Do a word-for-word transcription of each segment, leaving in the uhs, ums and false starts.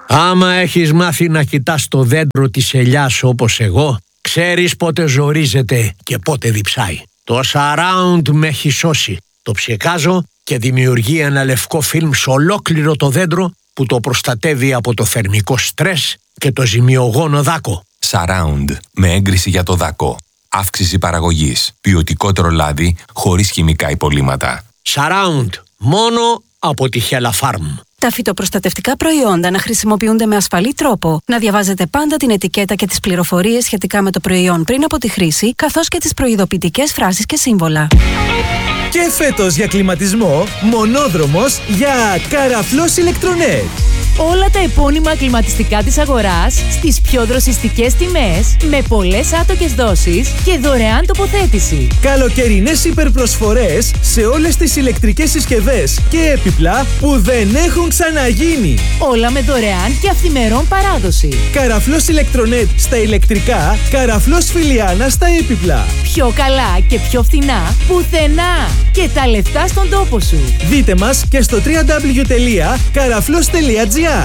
Άμα έχεις μάθει να κοιτάς το δέντρο της ελιάς όπως εγώ, ξέρεις πότε ζορίζεται και πότε διψάει. Το surround με έχει σώσει. Το ψεκάζω και δημιουργεί ένα λευκό φιλμ σε ολόκληρο το δέντρο που το προστατεύει από το θερμικό στρες και το ζημιογόνο δάκο. Surround με έγκριση για το δάκο. Αύξηση παραγωγής. Ποιοτικότερο λάδι χωρίς χημικά υπολείμματα. Surround. Μόνο από τη Hella Farm. Τα φυτοπροστατευτικά προϊόντα να χρησιμοποιούνται με ασφαλή τρόπο. Να διαβάζετε πάντα την ετικέτα και τις πληροφορίες σχετικά με το προϊόν πριν από τη χρήση, καθώς και τις προειδοποιητικές φράσεις και σύμβολα. Και φέτος για κλιματισμό, μονόδρομος για Καραφλός Ηλεκτρονέτ. Όλα τα επώνυμα κλιματιστικά της αγοράς στις πιο δροσιστικές τιμές, με πολλές άτοκες δόσεις και δωρεάν τοποθέτηση. Καλοκαιρινές υπερπροσφορές σε όλες τις ηλεκτρικές συσκευές και έπιπλα που δεν έχουν ξαναγίνει. Όλα με δωρεάν και αυθημερών παράδοση. Καραφλός Ηλεκτρονέτ στα ηλεκτρικά, Καραφλός Φιλιάνα στα έπιπλα. Πιο καλά και πιο φθηνά πουθενά. Και τα λεφτά στον τόπο σου. Δείτε μας και στο double-u double-u double-u τελεία καραφλός τελεία τζι άρ.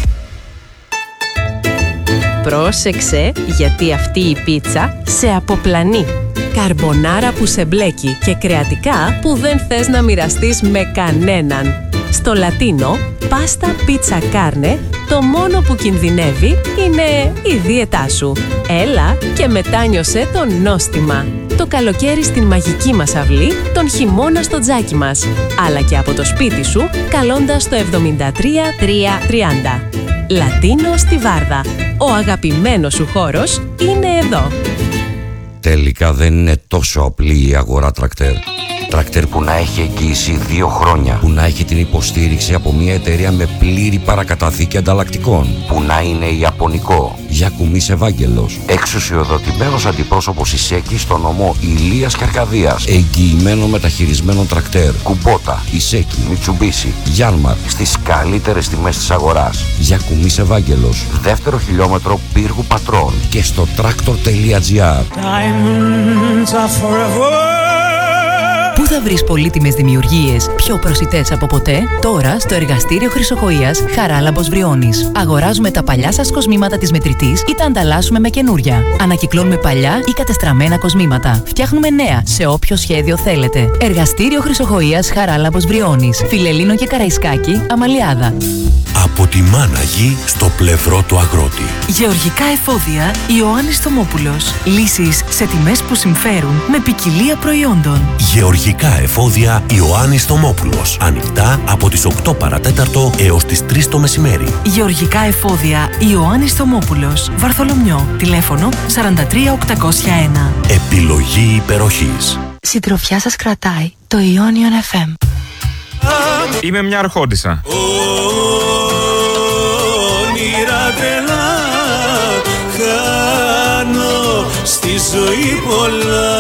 Πρόσεξε, γιατί αυτή η πίτσα σε αποπλανεί. Καρμπονάρα που σε μπλέκει και κρεατικά που δεν θες να μοιραστείς με κανέναν. Στο Λατίνο, πάστα πίτσα κάρνε, το μόνο που κινδυνεύει είναι η δίαιτά σου. Έλα και μετάνιωσε το νόστιμα. Το καλοκαίρι στην μαγική μας αυλή, τον χειμώνα στο τζάκι μας. Αλλά και από το σπίτι σου, καλώντας το εβδομήντα τρία τριακόσια τριάντα. Λατίνο στη Βάρδα. Ο αγαπημένος σου χώρος είναι εδώ. Τελικά δεν είναι τόσο απλή η αγορά τρακτέρ. Τρακτέρ που να έχει εγγύηση δύο χρόνια. Που να έχει την υποστήριξη από μια εταιρεία με πλήρη παρακαταθήκη ανταλλακτικών. Που να είναι ιαπωνικό. Γιακουμής Ευάγγελος. Εξουσιοδοτημένος αντιπρόσωπος Ισέκη στο νομό Ηλίας και Αρκαδίας. Εγγυημένο μεταχειρισμένο τρακτέρ. Κουμπότα, Ισέκη, Μιτσουμπίσι, Γιάνμαρ. Στις καλύτερες τιμές της αγοράς. Γιακουμής Ευάγγελος. Δεύτερο χιλιόμετρο Πύργου Πατρών. Και στο τρακτορ τελεία τζι άρ. Πού θα βρεις πολύτιμες δημιουργίες πιο προσιτές από ποτέ? Τώρα στο εργαστήριο Χρυσοχοΐας Χαράλαμπος Βριώνης. Αγοράζουμε τα παλιά σας κοσμήματα της μετρητής ή τα ανταλλάσσουμε με καινούρια. Ανακυκλώνουμε παλιά ή κατεστραμμένα κοσμήματα. Φτιάχνουμε νέα σε όποιο σχέδιο θέλετε. Εργαστήριο Χρυσοχοΐας Χαράλαμπος Βριώνης. Φιλελλήνο και Καραϊσκάκη, Αμαλιάδα. Από τη Μάναγη στο πλευρό του αγρότη. Γεωργικά εφόδια Ιωάννης Θωμόπουλος. Λύσεις σε τιμές που συμφέρουν με ποικιλία προϊόντων. Γεωργικά εφόδια Ιωάννης Θωμόπουλος. Ανοιχτά από τις οκτώ παρατέταρτο έως τις τρεις το μεσημέρι. Γεωργικά εφόδια Ιωάννης Θωμόπουλος. Βαρθολομιό. Τηλέφωνο σαράντα τρία οκτακόσια ένα. Επιλογή υπεροχής. Συντροφιά σας κρατάει το Ionion εφ εμ. Είμαι μια αρχόντισσα. Όνειρα τρελά χάνω στη ζωή πολλά.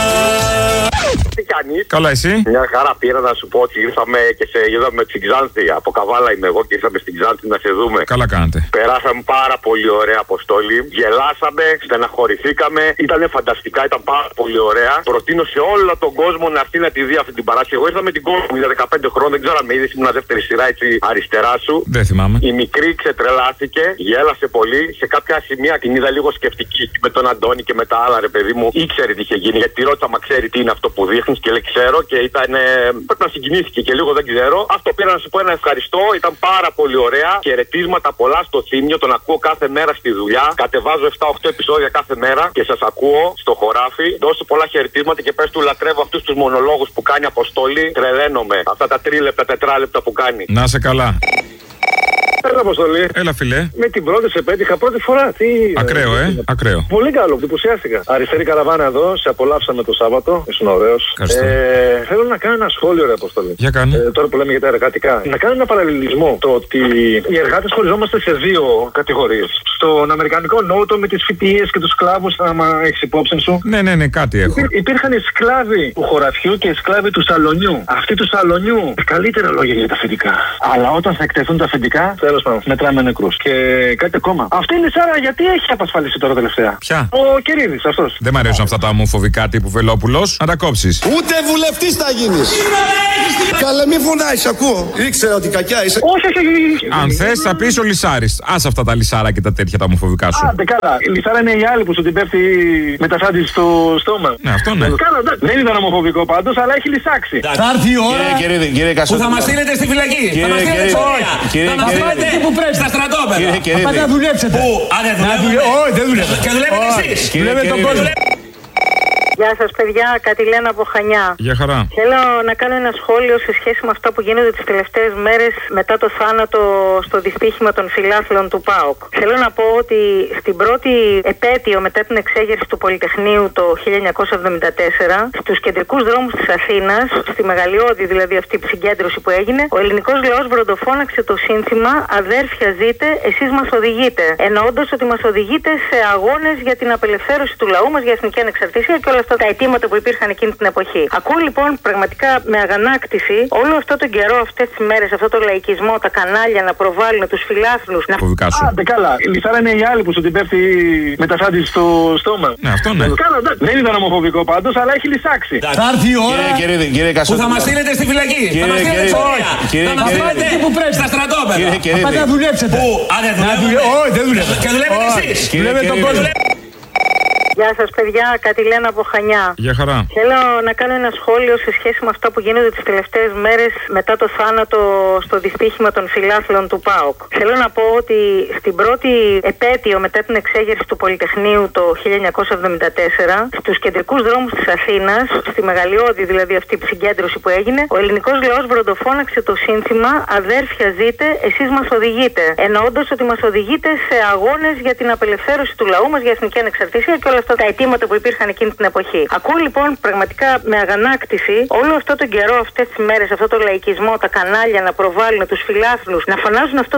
Καλά, εσύ. Μια χαρά πήρα να σου πω ότι ήρθαμε και σε είδαμε στην Ξάνθη. Από Καβάλα είμαι εγώ και ήρθαμε στην Ξάνθη να σε δούμε. Καλά κάνατε. Περάσαμε πάρα πολύ ωραία αποστόλη. Γελάσαμε, στεναχωρηθήκαμε. Ήταν φανταστικά, ήταν πάρα πολύ ωραία. Προτείνω σε όλο τον κόσμο να έρθει να τη δει αυτή την παράσταση. Εγώ ήρθα με την κόρη μου για δεκαπέντε χρόνια, δεν ξέρω αν με είδε, ήμουν δεύτερη σειρά έτσι αριστερά σου. Δεν θυμάμαι. Η μικρή ξετρελάθηκε, γέλασε πολύ. Σε κάποια σημεία την είδα λίγο σκεπτική με τον Αντώνη και με τα άλλα, ρε παιδί μου. Ήξερε τι είχε γίνει. Γιατί ρώτησα, μα ξέρει τι είναι αυτό που δείχνει και λέει ξέρω και ήταν. Πρέπει να συγκινήθηκε και λίγο δεν ξέρω. Αυτό πήρα να σου πω ένα ευχαριστώ. Ήταν πάρα πολύ ωραία. Χαιρετίσματα πολλά στο Θύμιο. Τον ακούω κάθε μέρα στη δουλειά. Κατεβάζω επτά οχτώ επεισόδια κάθε μέρα και σας ακούω στο χωράφι. Δώσε πολλά χαιρετίσματα και πες του λατρεύω αυτούς τους μονολόγους που κάνει Αποστόλη. Τρελαίνομαι. Αυτά τα τρίλεπτα, τετράλεπτα που κάνει. Να σε καλά. Έλα, Αποστολή. Έλα, φιλέ. Με την πρώτη σε πέτυχα πρώτη φορά. Τι... Ακραίο, ε. Ακραίο. Πολύ καλό, εντυπωσιάστηκα. Αριστερή καραβάνα εδώ, σε απολαύσαμε το Σάββατο. Ήσουν ωραίος. Ε, θέλω να κάνω ένα σχόλιο, ρε Αποστολή. Για κάνε. Ε, τώρα που λέμε για τα εργατικά. Να κάνω ένα παραλληλισμό. Το ότι οι εργάτες χωριζόμαστε σε δύο κατηγορίες. Στον αμερικανικό νότο με τις φοιτίες και τους σκλάβους, άμα έχεις υπόψη σου. Ναι, ναι, ναι, κάτι έχω. Υπήρ, υπήρχαν οι σκλάβοι του χωραφιού και οι σκλάβοι του σαλονιού. Αυτοί του σαλονιού. Καλύτερα λόγια για τα αφεντικά. Αλλά όταν θα εκτεθούν τα αφεντικά, τέλος αυτό. Μετράμε νεκρούς. Και κάτι ακόμα. Αυτή η Λισάρα γιατί έχει απασφαλίσει τώρα τελευταία? Ποια? Ο Κυρίδης αυτός. Δεν μ' αρέσουν αυτά τα ομοφοβικά τύπου Βελόπουλος. Να τα κόψεις. Ούτε βουλευτής θα γίνεις. Καλέ, μη φωνάζεις, ακούω. Ήξερα ότι κακιά είσαι. Όχι, όχι, όχι. Αν θες θα πεις ο Λισάρης. Άσε αυτά τα Λισάρα και τα τέτοια τα ομοφοβικά σου. Άντε καλά. Η Λισάρα είναι η άλλη που σου την πέφτει μετασάντηση στο στόμα. Ναι, αυτό ναι. Καλά, δεν ήταν ομοφοβικό πάντως, αλλά έχει λυσάξει. Θα έρθει η ώρα κύριε, κύριε, που θα μας στείλετε στη φυλακή. Κύριε, θα μας στείλετε κύριε, σωρία. κύριε, Θα μας κύριε, πάτε εκεί που πρέπει, στα στρατόπεδα. Θα πάτε να δουλέψετε. Πού? Α, δεν δουλεύετε. Όχι, δεν δουλεύετε. Και δουλεύετε εσείς. Δουλεύετε τον κόσμο. Γεια σας παιδιά, Κατιλένα από Χανιά. Γεια χαρά. Θέλω να κάνω ένα σχόλιο σε σχέση με αυτά που γίνονται τις τελευταίες μέρες μετά το θάνατο στο δυστύχημα των φιλάθλων του ΠΑΟΚ. Θέλω να πω ότι στην πρώτη επέτειο μετά την εξέγερση του Πολυτεχνείου το χίλια εννιακόσια εβδομήντα τέσσερα, στους κεντρικούς δρόμους της Αθήνας, στη μεγαλειώδη δηλαδή αυτή η συγκέντρωση που έγινε, ο ελληνικός λαός βροντοφώναξε το σύνθημα «Αδέρφια ζείτε, εσείς μας οδηγείτε», εννοώντας ότι μας οδηγείτε σε αγώνες για την απελευθέρωση του λαού μας, για εθνική ανεξαρτησία και όλα αυτά τα αιτήματα που υπήρχαν εκείνη την εποχή. Ακούω λοιπόν πραγματικά με αγανάκτηση όλο αυτό τον καιρό, αυτές τις μέρες, αυτό το λαϊκισμό, τα κανάλια να προβάλλουν τους φιλάθλους. Να... Άντε καλά. Η Λισάρα είναι η άλλη που σου την πέφτει μετασάντηση στο στόμα. Ναι, αυτό ναι. Καλά, δεν ήταν ομοφοβικό πάντως, αλλά έχει λυσάξει. Θα έρθει η ώρα κύριε, κύριε, κύριε, που θα μας στείλετε στη φυλακή. Κύριε, θα μας στείλετε σωρία. Θα μας πάτε εκεί που πρέπει, στα στρατόπεδα. Θα πάτε να δουλέψετε. Πού? Α, δεν δουλεύετε. Όχι, δεν δουλεύετε. Και δουλεύετε εσείς. Δουλεύετε τον κόσμο. Γεια σας παιδιά, Κατιλένα από Χανιά. Γεια χαρά. Θέλω να κάνω ένα σχόλιο σε σχέση με αυτά που γίνονται τις τελευταίες μέρες μετά το θάνατο στο δυστύχημα των φιλάθλων του ΠΑΟΚ. Θέλω να πω ότι στην πρώτη επέτειο μετά την εξέγερση του Πολυτεχνείου το χίλια εννιακόσια εβδομήντα τέσσερα, στους κεντρικούς δρόμους της Αθήνας, στη μεγαλειώδη δηλαδή αυτή η συγκέντρωση που έγινε, ο ελληνικός λαός βροντοφώναξε το σύνθημα «Αδέρφια ζείτε, εσείς μας οδηγείτε», εννοώντας ότι μας οδηγείτε σε αγώνες για την απελευθέρωση του λαού μας, για εθνική ανεξαρτησία και όλα αυτά τα αιτήματα που υπήρχαν εκείνη την εποχή. Ακούω λοιπόν πραγματικά με αγανάκτηση όλο αυτό τον καιρό, αυτές τις μέρες, αυτό το λαϊκισμό, τα κανάλια να προβάλλουν τους φιλάθλους, να φωνάζουν αυτό